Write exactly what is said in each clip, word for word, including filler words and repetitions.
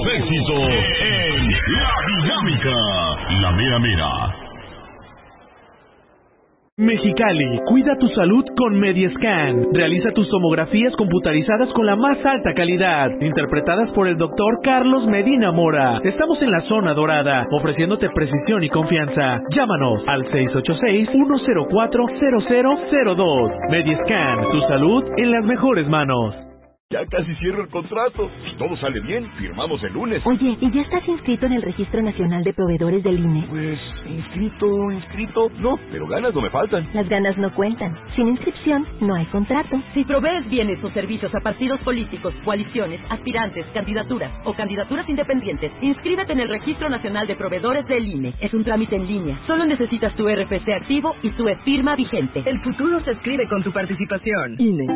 éxito en La Dinámica, la mera mera. Mexicali, cuida tu salud con Mediascan. Realiza tus tomografías computarizadas con la más alta calidad, interpretadas por el doctor Carlos Medina Mora. Estamos en la zona dorada, ofreciéndote precisión y confianza. Llámanos al seis ocho seis, uno cero cuatro, cero cero cero dos. Mediascan, tu salud en las mejores manos. Ya casi cierro el contrato. Si todo sale bien, firmamos el lunes. Oye, ¿y ya estás inscrito en el Registro Nacional de Proveedores del I N E? Pues, inscrito, inscrito, no, pero ganas no me faltan. Las ganas no cuentan. Sin inscripción, no hay contrato. Si provees bienes o servicios a partidos políticos, coaliciones, aspirantes, candidaturas o candidaturas independientes, inscríbete en el Registro Nacional de Proveedores del I N E. Es un trámite en línea. Solo necesitas tu R F C activo y tu e-firma vigente. El futuro se escribe con tu participación. I N E.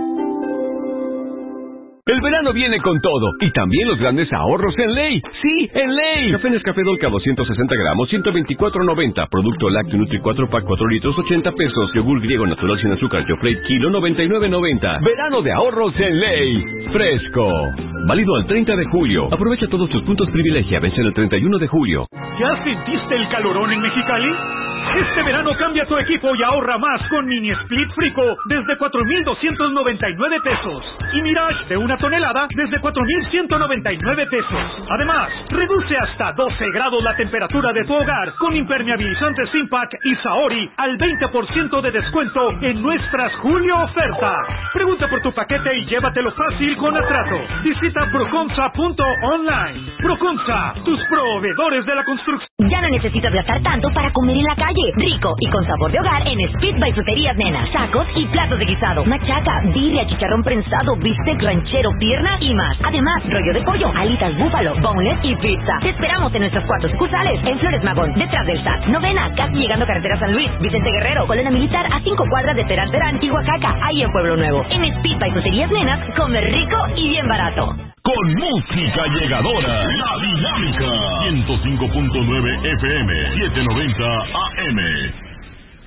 El verano viene con todo, y también los grandes ahorros en Ley. ¡Sí, en Ley! Café Nescafé Dolca doscientos sesenta gramos, ciento veinticuatro noventa. Producto lácteo Nutri cuatro pack cuatro litros, ochenta pesos. Yogur griego natural sin azúcar, Yoflate kilo, noventa y nueve noventa. Verano de ahorros en Ley. Fresco. Válido al treinta de julio. Aprovecha todos tus puntos privilegia. Vence el treinta y uno de julio. ¿Ya sentiste el calorón en Mexicali? Este verano cambia tu equipo y ahorra más con Mini Split Frico desde cuatro mil doscientos noventa y nueve pesos. Y Mirage de una tonelada desde cuatro mil ciento noventa y nueve pesos. Además, reduce hasta doce grados la temperatura de tu hogar con impermeabilizantes Impact y Saori al veinte por ciento de descuento en nuestras Julio ofertas. Pregunta por tu paquete y llévatelo fácil con Atrato. Visita Procomsa punto online. Procomsa, tus proveedores de la construcción. Ya no necesitas gastar tanto para comer en la calle. Rico y con sabor de hogar en Speed by Fruterías Nena. Tacos y platos de guisado, machaca, birria, chicharrón prensado, bistec ranchero, pierna y más. Además, rollo de pollo, alitas búfalo, boneless y pizza. Te esperamos en nuestros cuatro sucursales. En Flores Magón, detrás del S A T. Novena, casi llegando a Carretera San Luis. Vicente Guerrero, Colonia Militar, a cinco cuadras de Terán Terán y Oaxaca, ahí en Pueblo Nuevo. En Speed by Fruterías Nenas, come rico y bien barato. Con música llegadora, La Dinámica, ciento cinco punto nueve F M, setecientos noventa A M.